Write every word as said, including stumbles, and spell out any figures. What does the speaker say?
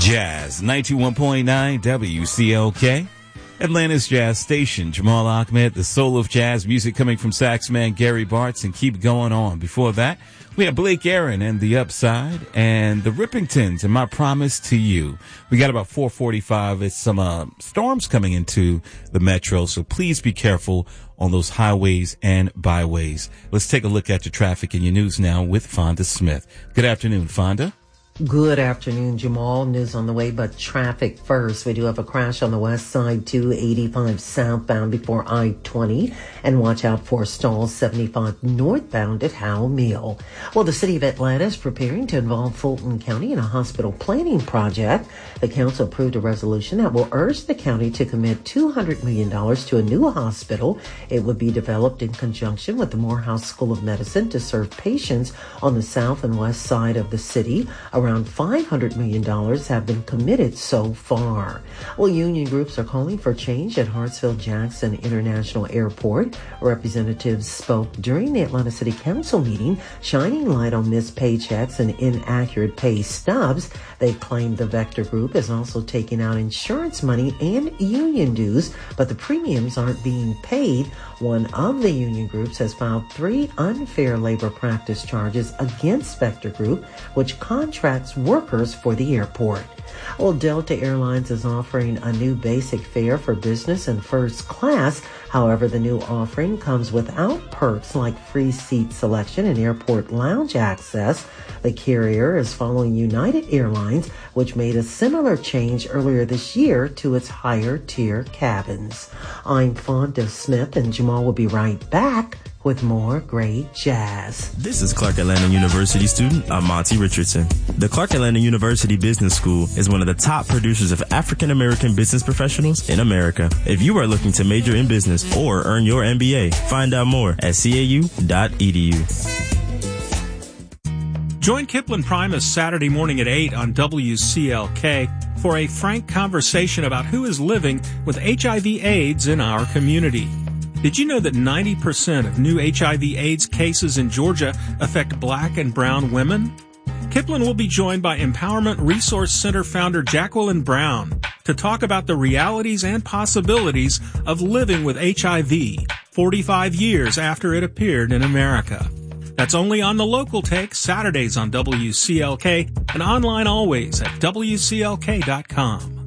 Jazz ninety-one point nine W C L K, Atlanta's jazz station. Jamal Ahmed, the soul of jazz music coming from sax man Gary Bartz, and keep going on. Before that, we have Blake Aaron and The Upside and the Rippingtons and My Promise to You. We got about four forty-five. It's some uh, storms coming into the metro, so please be careful on those highways and byways. Let's take a look at your traffic and your news now with Fonda Smith. Good afternoon, Fonda. Good afternoon, Jamal. News on the way, but traffic first. We do have a crash on the west side, two eighty-five southbound before I twenty. And watch out for stalls seventy-five northbound at Howell Mill. Well, the city of Atlanta is preparing to involve Fulton County in a hospital planning project. The council approved a resolution that will urge the county to commit two hundred million dollars to a new hospital. It would be developed in conjunction with the Morehouse School of Medicine to serve patients on the south and west side of the city. Around five hundred million dollars have been committed so far. Well, union groups are calling for change at Hartsfield-Jackson International Airport. Representatives spoke during the Atlanta City Council meeting, shining light on missed paychecks and inaccurate pay stubs. They claim the Vector Group is also taking out insurance money and union dues, but the premiums aren't being paid. One of the union groups has filed three unfair labor practice charges against Vector Group, which contracts workers for the airport. Well, Delta Airlines is offering a new basic fare for business and first class. However, the new offering comes without perks like free seat selection and airport lounge access. The carrier is following United Airlines, which made a similar change earlier this year to its higher tier cabins. I'm Fonda Smith, and Jamal will be right back with more great jazz. This is Clark Atlanta University student Amonte Richardson. The Clark Atlanta University Business School is one of the top producers of African American business professionals in America. If you are looking to major in business or earn your M B A, find out more at C A U dot E D U. Join Kipling Primus Saturday morning at eight on W C L K for a frank conversation about who is living with H I V AIDS in our community. Did you know that ninety percent of new H I V AIDS cases in Georgia affect black and brown women? Kipling will be joined by Empowerment Resource Center founder Jacqueline Brown to talk about the realities and possibilities of living with H I V forty-five years after it appeared in America. That's only on The Local Take, Saturdays on W C L K, and online always at W C L K dot com.